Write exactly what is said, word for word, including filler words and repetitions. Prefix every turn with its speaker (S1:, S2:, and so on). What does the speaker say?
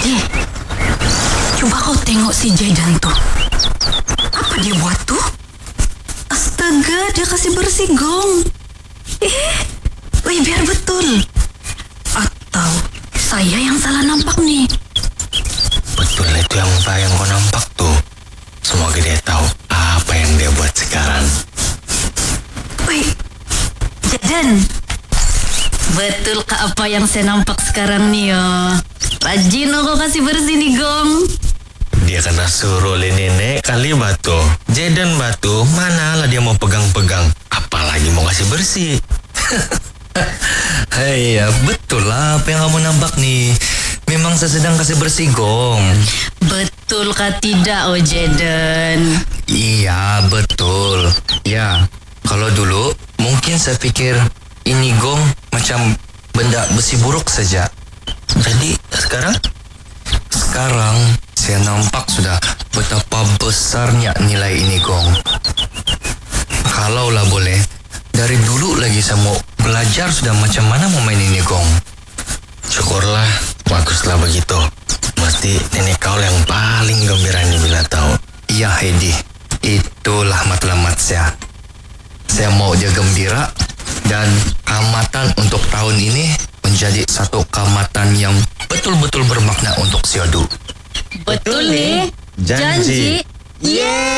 S1: Eh, coba kau tengok si Jayden tuh. Apa dia buat tuh? Astaga, dia kasih bersih gong. Eh, wih, biar betul. Atau saya yang salah nampak nih?
S2: Betul itu yang yang kau nampak tuh. Semoga dia tahu apa yang dia buat sekarang.
S1: Wih, Jayden, betul kah apa yang saya nampak sekarang nih yo? Rajin kau kasih bersih nih gong.
S2: Dia kena suruh oleh nenek kali batu. Jayden batu, manalah dia mau pegang-pegang. Apalagi mau kasih bersih.
S3: Hei, ya betul lah apa yang kamu nampak nih. Memang saya sedang kasih bersih gong.
S1: Betul kah tidak, oh Jayden?
S3: Iya, betul. Ya, kalau dulu mungkin saya pikir ini gong macam benda besi buruk saja.
S2: Jadi sekarang?
S3: Sekarang saya nampak sudah betapa besarnya nilai ini gong. Kalaulah boleh, dari dulu lagi saya mau belajar sudah macam mana mau main ini gong.
S2: Syukurlah, baguslah begitu. Mesti nenek kau yang paling gembira nih bila tahu.
S3: Iya Heidi, itulah matlamat saya. Saya mau dia gembira dan kamatan untuk tahun ini menjadi satu kamatan yang betul-betul bermakna untuk Siodu.
S1: Betul nih.
S2: Janji.
S1: Yeay.